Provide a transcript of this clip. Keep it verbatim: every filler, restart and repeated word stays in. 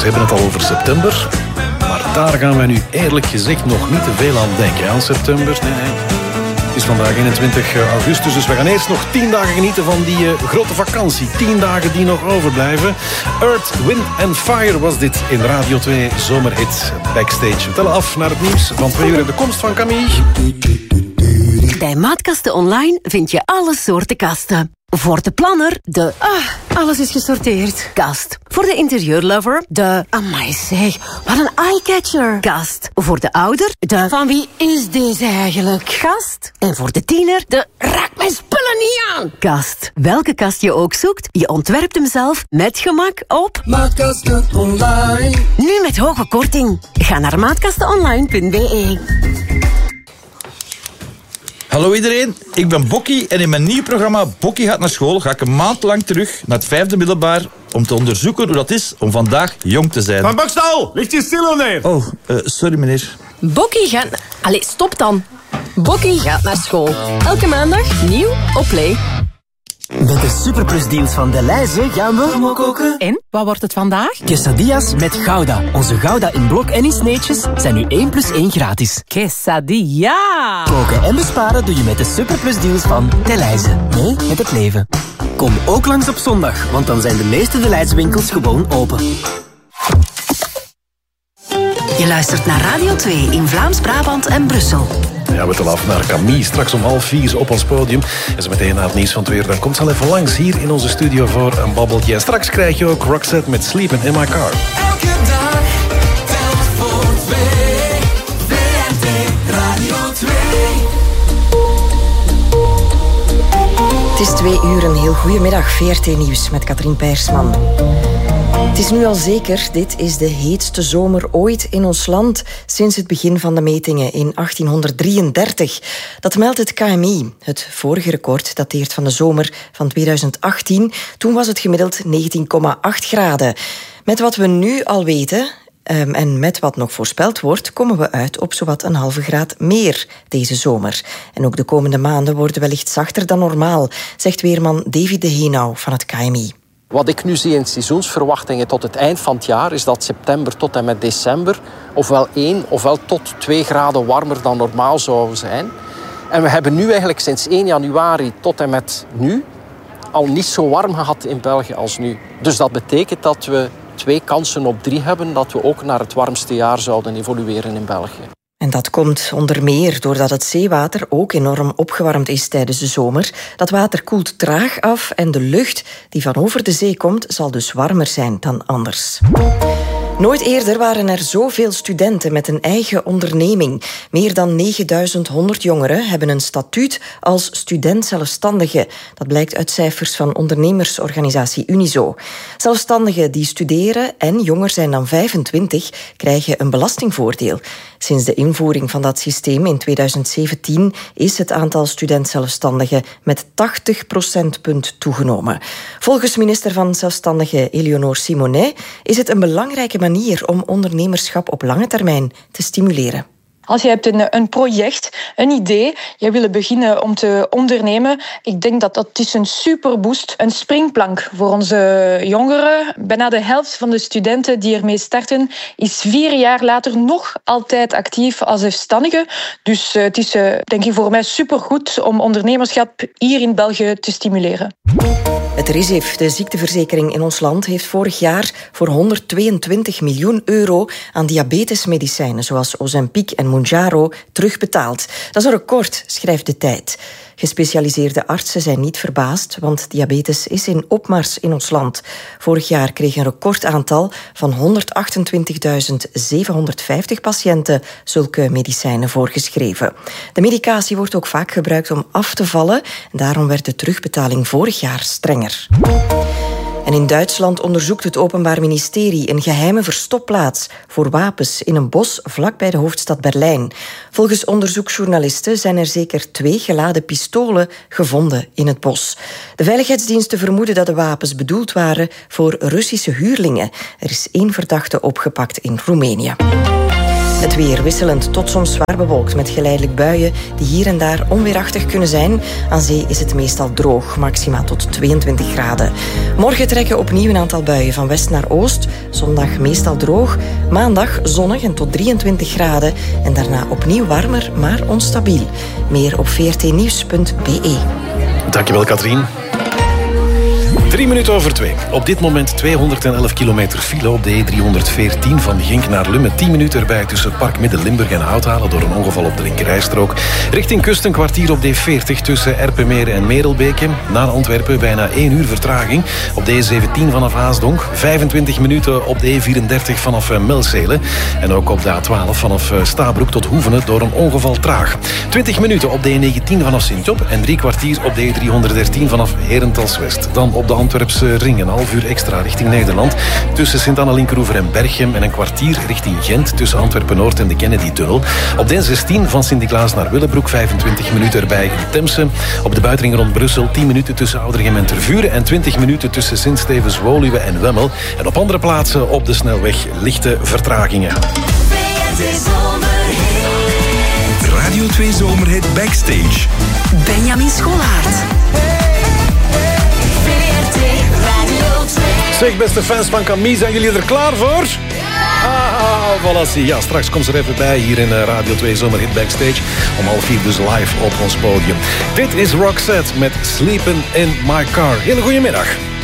hebben het al over september. Maar daar gaan wij nu eerlijk gezegd nog niet te veel aan denken. Aan september, nee, nee. Het is vandaag eenentwintig augustus, dus we gaan eerst nog tien dagen genieten van die uh, grote vakantie. Tien dagen die nog overblijven. Earth, Wind and Fire was dit in Radio twee Zomerhit Backstage. We tellen af naar het nieuws van twee uur. De komst van Camille. Bij Maatkasten Online vind je alle soorten kasten. Voor de planner, de... Ah, alles is gesorteerd. Kast. Voor de interieurlover, de... Amai zeg, wat een eyecatcher. Kast. Voor de ouder, de... Van wie is deze eigenlijk? Kast. En voor de tiener, de... Raak mijn spullen niet aan. Kast. Welke kast je ook zoekt, je ontwerpt hem zelf met gemak op... Maatkasten Online. Nu met hoge korting. Ga naar maatkastenonline punt b e. Hallo iedereen, ik ben Bokkie en in mijn nieuw programma Bokkie gaat naar school ga ik een maand lang terug naar het vijfde middelbaar om te onderzoeken hoe dat is om vandaag jong te zijn. Van Bokstal, ligt je stil of nee? Oh, uh, sorry meneer. Bokkie gaat... Allee, stop dan. Bokkie gaat naar school. Elke maandag nieuw op Play. Met de superplusdeals van Delhaize gaan we Kom koken. En, wat wordt het vandaag? quesadillas met Gouda. Onze Gouda in blok en in sneetjes zijn nu één plus één gratis. Quesadilla. Koken en besparen doe je met de superplusdeals van Delhaize. Mee met het leven. Kom ook langs op zondag, want dan zijn de meeste Delhaize winkels gewoon open. Je luistert naar Radio twee in Vlaams-Brabant en Brussel. Ja, we tellen af naar Camille. Straks om half vier op ons podium. En zo meteen na het nieuws van het weer. Dan komt ze al even langs hier in onze studio voor een babbeltje. En straks krijg je ook Roxette met Sleeping in My Car. Elke dag telt voor twee. V R T Radio twee. Het is twee uur, een heel goede middag. V R T Nieuws met Katrien Peirsman. Het is nu al zeker, dit is de heetste zomer ooit in ons land sinds het begin van de metingen in achttienhonderddrieëndertig. Dat meldt het K M I. Het vorige record dateert van de zomer van tweeduizend achttien. Toen was het gemiddeld negentien komma acht graden. Met wat we nu al weten... Um, en met wat nog voorspeld wordt, komen we uit op zowat een halve graad meer deze zomer. En ook de komende maanden worden wellicht zachter dan normaal, zegt weerman David de Heenau van het K M I. Wat ik nu zie in seizoensverwachtingen tot het eind van het jaar is dat september tot en met december ofwel één ofwel tot twee graden warmer dan normaal zou zijn. En we hebben nu eigenlijk sinds één januari tot en met nu al niet zo warm gehad in België als nu. Dus dat betekent dat we twee kansen op drie hebben dat we ook naar het warmste jaar zouden evolueren in België. En dat komt onder meer doordat het zeewater ook enorm opgewarmd is tijdens de zomer. Dat water koelt traag af en de lucht die van over de zee komt zal dus warmer zijn dan anders. Nooit eerder waren er zoveel studenten met een eigen onderneming. Meer dan negenduizend honderd jongeren hebben een statuut als student-zelfstandige. Dat blijkt uit cijfers van ondernemersorganisatie Unizo. Zelfstandigen die studeren en jonger zijn dan vijfentwintig krijgen een belastingvoordeel. Sinds de invoering van dat systeem in tweeduizend zeventien is het aantal student-zelfstandigen met tachtig procentpunt toegenomen. Volgens minister van Zelfstandigen Eleonore Simonet is het een belangrijke manier om ondernemerschap op lange termijn te stimuleren. Als je hebt een, een project, een idee, je wil beginnen om te ondernemen, ik denk dat dat is een superboost, een springplank voor onze jongeren. Bijna de helft van de studenten die ermee starten is vier jaar later nog altijd actief als zelfstandige. Dus uh, het is uh, denk ik voor mij supergoed om ondernemerschap hier in België te stimuleren. Het R I S I F, de ziekteverzekering in ons land, heeft vorig jaar voor honderdtweeëntwintig miljoen euro aan diabetesmedicijnen zoals Ozempic en Mounjaro terugbetaald. Dat is een record, schrijft De Tijd. Gespecialiseerde artsen zijn niet verbaasd, want diabetes is in opmars in ons land. Vorig jaar kreeg een recordaantal van honderdachtentwintigduizend zevenhonderdvijftig patiënten zulke medicijnen voorgeschreven. De medicatie wordt ook vaak gebruikt om af te vallen. En daarom werd de terugbetaling vorig jaar strenger. En in Duitsland onderzoekt het Openbaar Ministerie een geheime verstopplaats voor wapens in een bos vlakbij de hoofdstad Berlijn. Volgens onderzoeksjournalisten zijn er zeker twee geladen pistolen gevonden in het bos. De veiligheidsdiensten vermoeden dat de wapens bedoeld waren voor Russische huurlingen. Er is één verdachte opgepakt in Roemenië. Het weer wisselend tot soms zwaar bewolkt met geleidelijk buien die hier en daar onweerachtig kunnen zijn. Aan zee is het meestal droog, maxima tot tweeëntwintig graden. Morgen trekken opnieuw een aantal buien van west naar oost. Zondag meestal droog. Maandag zonnig en tot drieëntwintig graden. En daarna opnieuw warmer, maar onstabiel. Meer op v r t nieuws punt b e. Dankjewel, Katrien. Drie minuten over twee. Op dit moment tweehonderdelf kilometer file op de E driehonderdveertien van Genk naar Lummen. tien minuten erbij tussen Park Midden-Limburg en Houthalen door een ongeval op de linkerrijstrook. Richting kust een kwartier op D veertig tussen Erpenmeren en Merelbeke. Na Antwerpen bijna één uur vertraging. Op de E zeventien vanaf Haasdonk. vijfentwintig minuten op de E vierendertig vanaf Melzele. En ook op de A twaalf vanaf Stabroek tot Hoevenen door een ongeval traag. twintig minuten op de E negentien vanaf Sint-Job. En drie kwartier op de E driehonderddertien vanaf Herentals-West. Dan op de Antwerpse ring een half uur extra richting Nederland. Tussen Sint-Anna-Linkeroever en Berchem. En een kwartier richting Gent tussen Antwerpen-Noord en de Kennedy-tunnel. Op de N zestien van Sint-Niklaas naar Willebroek vijfentwintig minuten erbij in Temse. Op de buitenring rond Brussel tien minuten tussen Oudergem en Tervuren. En twintig minuten tussen Sint-Stevens, Woluwe en Wemmel. En op andere plaatsen op de snelweg lichte vertragingen. Radio twee Zomerhit Backstage. Benjamin Scholaert. Zeg, beste fans van Camille, zijn jullie er klaar voor? Ah, voilà, zie. Ja, straks komt ze er even bij hier in Radio twee Zomerhit Backstage. Om half vier dus live op ons podium. Dit is Roxette met Sleepin' in My Car. Hele goede middag.